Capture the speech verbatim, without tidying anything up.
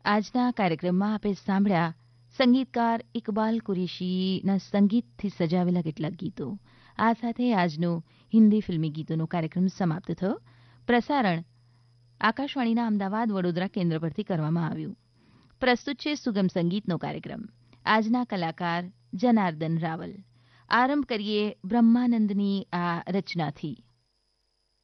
આજના કાર્યક્રમમાં આપણે સાંભળ્યા સંગીતકાર ઇકબાલ કુરેશીના સંગીતથી સજાવેલા કેટલાક ગીતો. આ સાથે આજનો હિન્દી ફિલ્મી ગીતોનો કાર્યક્રમ સમાપ્ત થયો. પ્રસારણ આકાશવાણીના અમદાવાદ વડોદરા કેન્દ્ર પરથી કરવામાં આવ્યું. પ્રસ્તુત છે સુગમ સંગીતનો કાર્યક્રમ. આજના કલાકાર જનાર્દન રાવલ. આરંભ કરીએ બ્રહ્માનંદની આ રચનાથી.